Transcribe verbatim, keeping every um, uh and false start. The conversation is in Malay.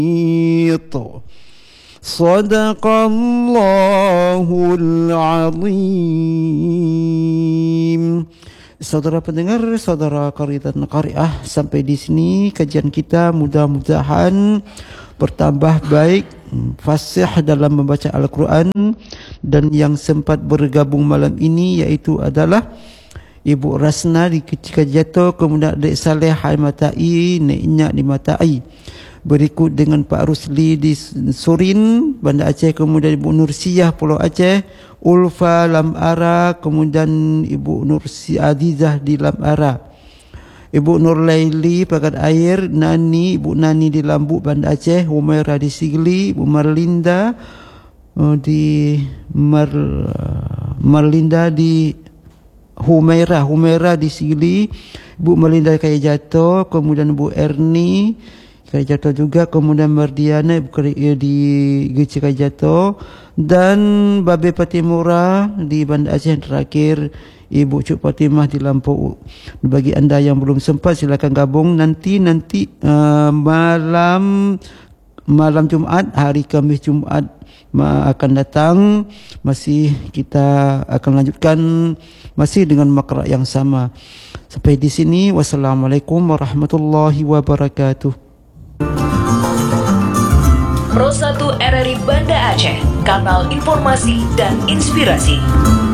Sadaqallahul azim. Saudara pendengar, saudara qari dan qari'ah, sampai di sini kajian kita mudah-mudahan bertambah baik, fasih dalam membaca Al-Quran. Dan yang sempat bergabung malam ini iaitu adalah Ibu Rasna di Kajiato, kemudian Adik Saleh Hai Matai, Nek Inyak di Matai. Berikut dengan Pak Rusli di Surin, Banda Aceh, kemudian Ibu Nursiyah Pulau Aceh, Ulfa Lam Ara, kemudian Ibu Nursi Adizah di Lam Ara, Ibu Nur Laili Pakat Air, Nani, Ibu Nani di Lambuk Banda Aceh, Humaira di Sigli, Ibu Marlinda uh, di Mar, Marlinda di Humaira, Humaira di Sigli, Ibu Marlinda Kaya Jatuh, kemudian Ibu Erni Kaya Jatuh juga, kemudian Mardiana di Geci Kaya Jatuh, dan Babe Patimura di Banda Aceh. Yang terakhir Ibu Cuk Fatimah di Lampau. Bagi anda yang belum sempat, silakan gabung nanti nanti uh, malam malam Jumaat, hari Khamis Jumaat akan datang. Masih kita akan lanjutkan masih dengan makra yang sama. Sampai di sini, wassalamualaikum warahmatullahi wabarakatuh. Pro satu R R I Banda Aceh, kanal informasi dan inspirasi.